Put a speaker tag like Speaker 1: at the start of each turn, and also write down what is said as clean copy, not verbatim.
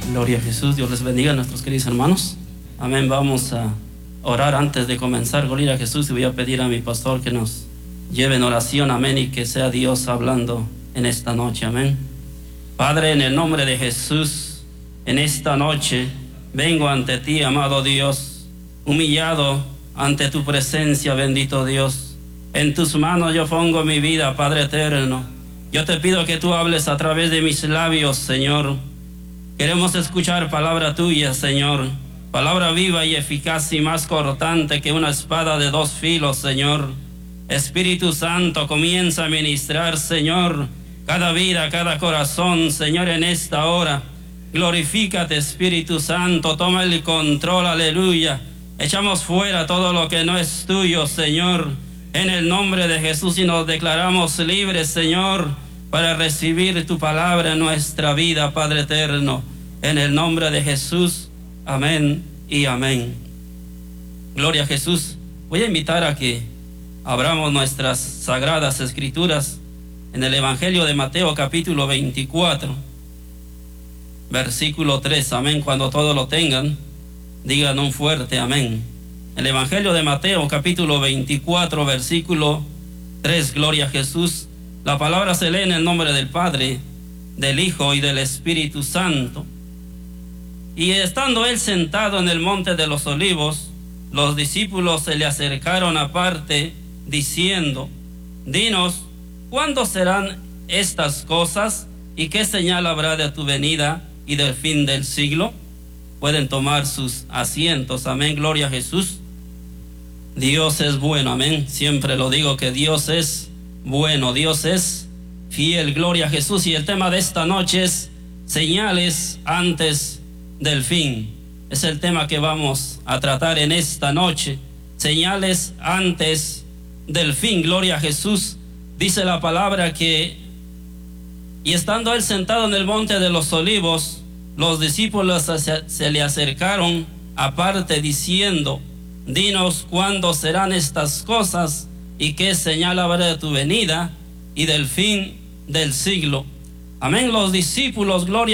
Speaker 1: Gloria a Jesús, Dios les bendiga a nuestros queridos hermanos. Amén, vamos a orar antes de comenzar. Gloria a Jesús, y voy a pedir a mi pastor que nos lleve en oración, amén, y que sea Dios hablando en esta noche, amén. Padre, en el nombre de Jesús, en esta noche vengo ante ti, amado Dios, humillado ante tu presencia, bendito Dios. En tus manos yo pongo mi vida, Padre eterno. Yo te pido que tú hables a través de mis labios, Señor. Queremos escuchar palabra tuya, Señor. Palabra viva y eficaz y más cortante que una espada de dos filos, Señor. Espíritu Santo, comienza a ministrar, Señor, cada vida, cada corazón, Señor, en esta hora. Glorifícate, Espíritu Santo, toma el control, aleluya. Echamos fuera todo lo que no es tuyo, Señor, en el nombre de Jesús, y nos declaramos libres, Señor, para recibir tu palabra en nuestra vida, Padre eterno, en el nombre de Jesús, amén y amén. Gloria a Jesús. Voy a invitar a que abramos nuestras sagradas escrituras en el Evangelio de Mateo, capítulo 24, versículo 3, amén. Cuando todos lo tengan, digan un fuerte amén. El Evangelio de Mateo, capítulo 24, versículo 3, gloria a Jesús. La palabra se lee en el nombre del Padre, del Hijo y del Espíritu Santo. Y estando él sentado en el monte de los olivos, los discípulos se le acercaron aparte, diciendo: dinos, ¿cuándo serán estas cosas? ¿Y qué señal habrá de tu venida y del fin del siglo? Pueden tomar sus asientos, amén, gloria a Jesús. Dios es bueno, amén. Siempre lo digo, que Dios es bueno, Dios es fiel, gloria a Jesús. Y el tema de esta noche es señales antes del fin. Es el tema que vamos a tratar en esta noche, señales antes del fin, gloria a Jesús. Dice la palabra que, y estando él sentado en el monte de los olivos, los discípulos se le acercaron aparte, diciendo: dinos, ¿cuándo serán estas cosas? ¿Y qué señal habrá de tu venida y del fin del siglo? Amén. Los discípulos, gloria